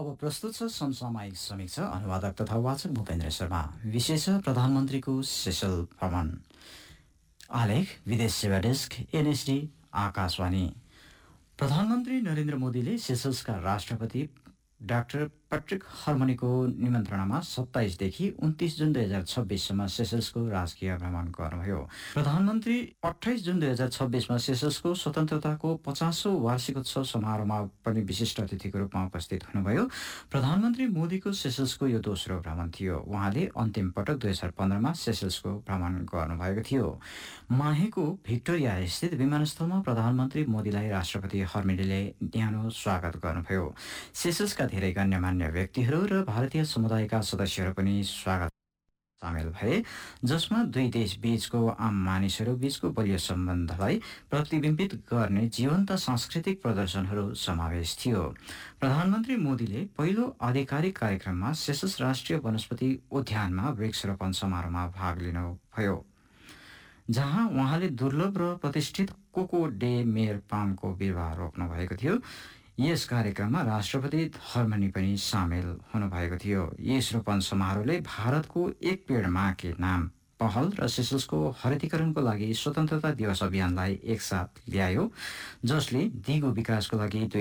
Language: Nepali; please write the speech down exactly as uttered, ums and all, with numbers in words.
अब प्रस्तुत छ समसामयिक समीक्षा। अनुवादक तथा वाचक भूपेन्द्र शर्मा। विशेष प्रधानमन्त्रीको सेसल भ्रमण। आलेख विदेश सेवा डेस्क एनएसडी आकाशवाणी। प्रधानमन्त्री नरेन्द्र मोदीले सेसल्सका राष्ट्रपति डाक्टर पैट्रिक हर्मनीको निमन्त्रणामा सत्ताइसदेखि उन्तीस जुन दुई हजार छब्बिससम्म सेसल्सको राजकीय भ्रमण गर्नुभयो। प्रधानमन्त्री अठाइस जुन दुई हजार छब्बिसमा सेसल्सको स्वतन्त्रताको पचासौं वार्षिकोत्सव समारोहमा पनि विशिष्ट अतिथिको रूपमा उपस्थित हुनुभयो। प्रधानमन्त्री मोदीको सेसल्सको यो दोस्रो भ्रमण थियो। उहाँले अन्तिम पटक दुई हजार पन्ध्रमा सेसल्सको भ्रमण गर्नुभएको थियो। माहेको भिक्टोरिया स्थित विमानस्थलमा प्रधानमन्त्री मोदीलाई राष्ट्रपति हर्मनीले न्यानो स्वागत गर्नुभयो। सेसल्सका धेरै गण्यमान्य व्यक्तिहरू र भारतीय समुदायका सदस्यहरू पनि स्वागत सामेल भए, जसमा दुई देश बीचको आम मानिसहरू बीचको बलियो सम्बन्धलाई प्रतिबिम्बित गर्ने जीवन्त सांस्कृतिक प्रदर्शनहरू समावेश थियो। प्रधानमन्त्री मोदीले पहिलो आधिकारिक कार्यक्रममा सेसल्स राष्ट्रिय वनस्पति उद्यानमा वृक्षरोपण समारोहमा भाग लिनुभयो, जहाँ उहाँले दुर्लभ र प्रतिष्ठित कोको डे मेयर पामको बिरुवा रोप्नु भएको थियो। यस कार्यक्रममा राष्ट्रपति हर्मनी पनि सामेल हुनुभएको थियो। यस रोपण समारोहले भारतको एक पेड मां के नाम पहल र सेसल्सको हरितीकरणको लागि स्वतन्त्रता दिवस अभियानलाई एकसाथ ल्यायो, जसले दिगो विकासको लागि